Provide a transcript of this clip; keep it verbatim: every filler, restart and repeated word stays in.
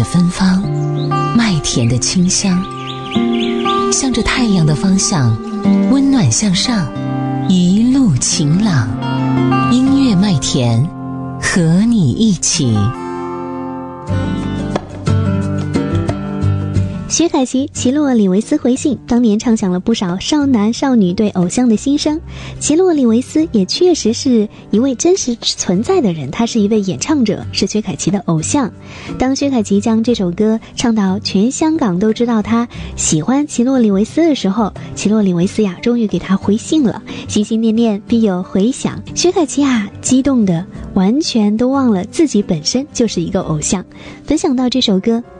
的芬芳，麦田的清香，向着太阳的方向，温暖向上，一路晴朗。音乐麦田，和你一起。 薛凯琪、齐洛里维斯回信，当年唱响了不少少男少女对偶像的心声。齐洛里维斯也确实是一位真实存在的人，他是一位演唱者，是薛凯琪的偶像。当薛凯琪将这首歌唱到全香港都知道他喜欢齐洛里维斯的时候，齐洛里维斯呀终于给他回信了，心心念念必有回响。薛凯琪啊激动的完全都忘了自己本身就是一个偶像。分享到这首歌，